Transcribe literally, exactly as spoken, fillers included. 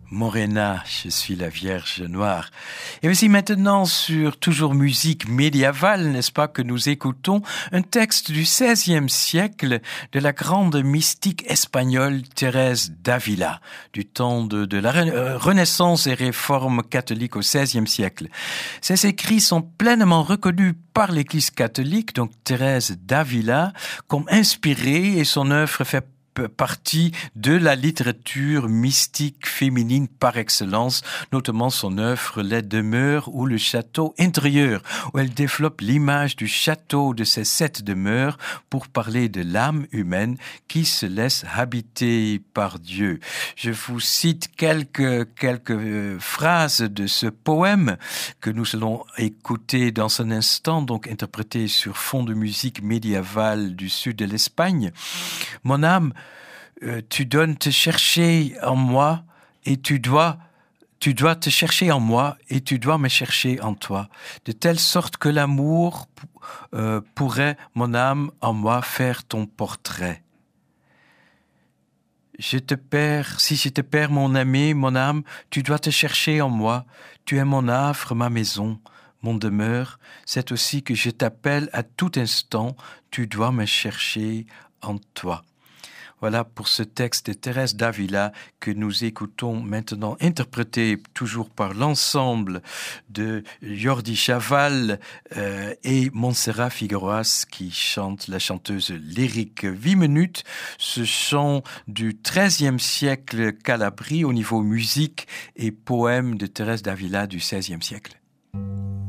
Morena, je suis la Vierge Noire. Et voici maintenant sur toujours musique médiévale, n'est-ce pas, que nous écoutons un texte du seizième siècle de la grande mystique espagnole Thérèse d'Avila, du temps de, de la Renaissance et réforme catholique au seizième siècle. Ces écrits sont pleinement reconnus par l'Église catholique, donc Thérèse d'Avila, comme inspirée, et son œuvre fait partie de la littérature mystique féminine par excellence, notamment son œuvre Les demeures ou le château intérieur, où elle développe l'image du château de ces sept demeures pour parler de l'âme humaine qui se laisse habiter par Dieu. Je vous cite quelques, quelques phrases de ce poème que nous allons écouter dans un instant, donc interprété sur fond de musique médiévale du sud de l'Espagne. Mon âme, Euh, tu dois te chercher en moi et tu dois, tu dois te chercher en moi et tu dois me chercher en toi, de telle sorte que l'amour euh, pourrait, mon âme, en moi faire ton portrait. Je te perds, si je te perds, mon ami, mon âme, tu dois te chercher en moi. Tu es mon havre, ma maison, mon demeure. C'est aussi que je t'appelle à tout instant. Tu dois me chercher en toi. Voilà pour ce texte de Thérèse d'Avila que nous écoutons maintenant, interprété toujours par l'ensemble de Jordi Chaval euh, et Montserrat Figueroas qui chante, la chanteuse lyrique huit minutes. Ce chant du treizième siècle calabri au niveau musique et poème de Thérèse d'Avila du seizième siècle.